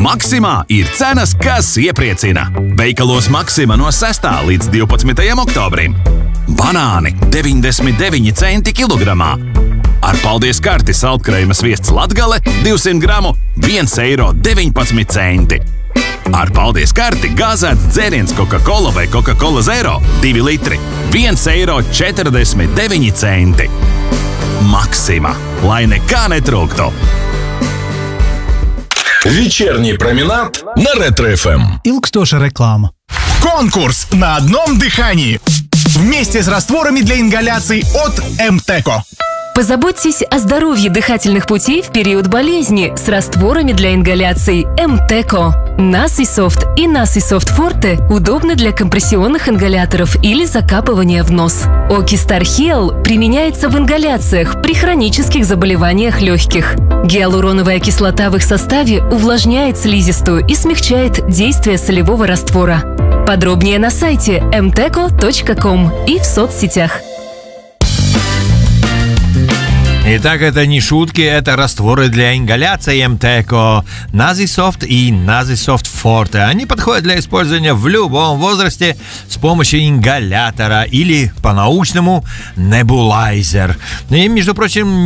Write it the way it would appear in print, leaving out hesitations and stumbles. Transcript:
Maksimā ir cenas, kas iepriecina. Veikalos Maksima no 6. līdz 12. oktobrim. Banāni 99 centi kilogramā. Ar paldies karti saldkrējuma sviests Latgale 200 gramu 1,19 eiro. Ar paldies karti gāzēts dzēriens Coca-Cola vai Coca-Cola Zero 2 litri 1,49 eiro. Maksima, lai nekā netrūktu. Вечерний променад на Ретро-ФМ. Ilgstoša реклама. Конкурс на одном дыхании. Вместе с растворами для ингаляций от МТЭКО. Позаботьтесь о здоровье дыхательных путей в период болезни с растворами для ингаляций МТЭКО. Насисофт и Насисофт Форте удобны для компрессионных ингаляторов или закапывания в нос. Окистар Хиал применяется в ингаляциях при хронических заболеваниях легких. Гиалуроновая кислота в их составе увлажняет слизистую и смягчает действие солевого раствора. Подробнее на сайте mteco.com и в соцсетях. Итак, это не шутки, это растворы для ингаляции МТЭКО, Насисофт и Насисофт Форте. Они подходят для использования в любом возрасте с помощью ингалятора или по-научному небулайзер. И, между прочим,